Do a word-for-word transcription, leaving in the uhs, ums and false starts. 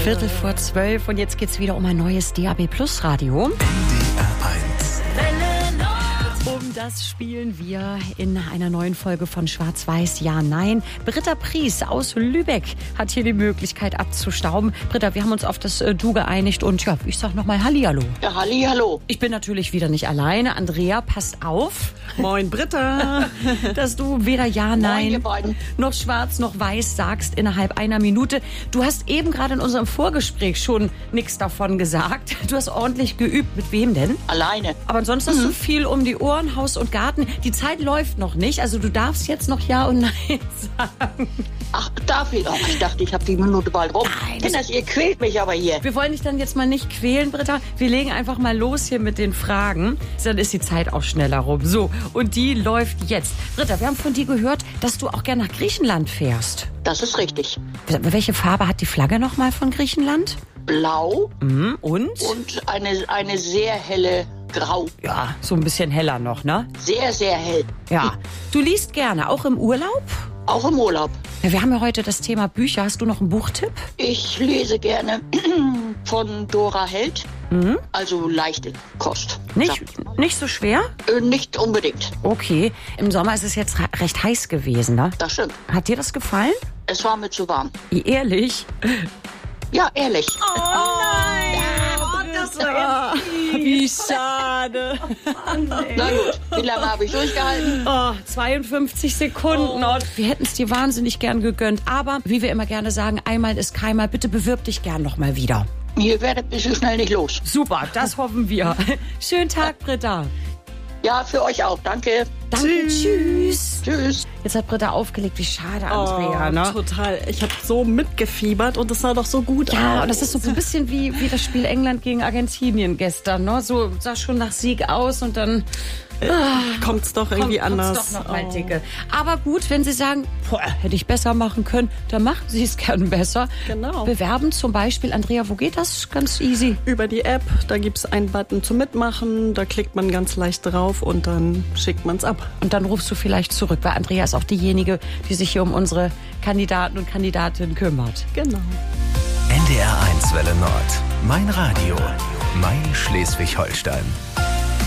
Viertel vor zwölf und jetzt geht's wieder um ein neues D A B Plus Radio. N D R eins. Um das spielen wir in einer neuen Folge von Schwarz-Weiß Ja, Nein. Britta Pries aus Lübeck hat hier die Möglichkeit abzustauben. Britta, wir haben uns auf das äh, Du geeinigt und ja, ich sag nochmal Hallihallo. Ja, Hallihallo. Ich bin natürlich wieder nicht alleine. Andrea, passt auf. Moin Britta. Dass du weder Ja, Nein, ihr beiden. noch Schwarz noch Weiß sagst innerhalb einer Minute. Du hast eben gerade in unserem Vorgespräch schon nichts davon gesagt. Du hast ordentlich geübt. Mit wem denn? Alleine. Aber ansonsten hast du viel um die Ohren, Haus und Garten. Die Zeit läuft noch nicht. Also du darfst jetzt noch Ja und Nein sagen. Ach, darf ich auch. Ich dachte, ich habe die Minute bald rum. Nein, das- Kinders, ihr quält mich aber hier. Wir wollen dich dann jetzt mal nicht quälen, Britta. Wir legen einfach mal los hier mit den Fragen. Dann ist die Zeit auch schneller rum. So, und die läuft jetzt. Britta, wir haben von dir gehört, dass du auch gerne nach Griechenland fährst. Das ist richtig. Welche Farbe hat die Flagge nochmal von Griechenland? Blau Mhm, und? und eine, eine sehr helle Grau. Ja, so ein bisschen heller noch, ne? Sehr, sehr hell. Ja. Du liest gerne, auch im Urlaub? Auch im Urlaub. Ja, wir haben ja heute das Thema Bücher. Hast du noch einen Buchtipp? Ich lese gerne von Dora Held. Also leichte Kost. Nicht, Sagt- nicht so schwer? Äh, nicht unbedingt. Okay. Im Sommer ist es jetzt re- recht heiß gewesen, ne? Das stimmt. Hat dir das gefallen? Es war mir zu warm. Ehrlich? Ja, ehrlich. Oh nein! Das war wie schade. Na gut, wie lange habe ich durchgehalten? Oh, zweiundfünfzig Sekunden. Oh. Wir hätten es dir wahnsinnig gern gegönnt. Aber, wie wir immer gerne sagen, einmal ist keinmal. Bitte bewirb dich gern noch mal wieder. Ihr werdet mich so schnell nicht los. Super, das hoffen wir. Schönen Tag, Britta. Ja, für euch auch. Danke. Danke, tschüss. Tschüss. Jetzt hat Britta aufgelegt. Wie schade, Andrea, Oh, ne? total. Ich habe so mitgefiebert und es sah doch so gut aus. Ja, und das ist so ein bisschen wie, wie das Spiel England gegen Argentinien gestern, ne? So sah schon nach Sieg aus und dann Kommt's doch irgendwie kommt, anders. kommt's doch noch mal Oh. dicke. Aber gut, wenn Sie sagen, boah, hätte ich besser machen können, dann machen Sie es gern besser. Genau. Bewerben zum Beispiel, Andrea, wo geht das? Ganz easy. Über die App, da gibt's einen Button zum Mitmachen, da klickt man ganz leicht drauf und dann schickt man's ab. Und dann rufst du vielleicht zurück, weil Andrea ist auch diejenige, die sich hier um unsere Kandidaten und Kandidatinnen kümmert. Genau. N D R eins Welle Nord. Mein Radio. Mein Schleswig-Holstein.